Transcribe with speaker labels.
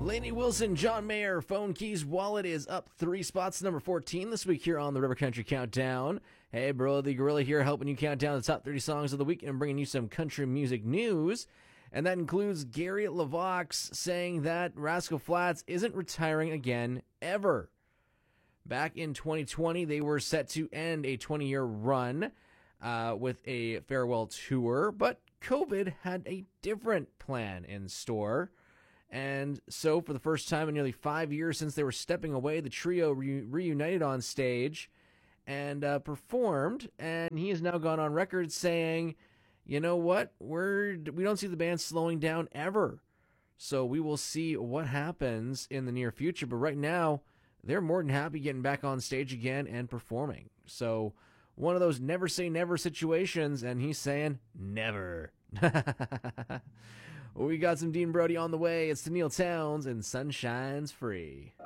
Speaker 1: Lainey Wilson, John Mayer, Phone Keys Wallet is up 3 spots, number 14 this week here on the River Country Countdown. Hey, bro, the Gorilla here helping you count down the top 30 songs of the week and bringing you some country music news. And that includes Gary LaVox saying that Rascal Flatts isn't retiring again, ever. Back in 2020, they were set to end a 20-year run with a farewell tour, but COVID had a different plan in store. And so, for the first time in nearly 5 years since they were stepping away, the trio reunited on stage and performed. And he has now gone on record saying, you know what, we don't see the band slowing down ever. So we will see what happens in the near future. But right now, they're more than happy getting back on stage again and performing. So one of those never say never situations, and he's saying never. We got some Dean Brody on the way. It's the Neil Towns and Sunshine's Free.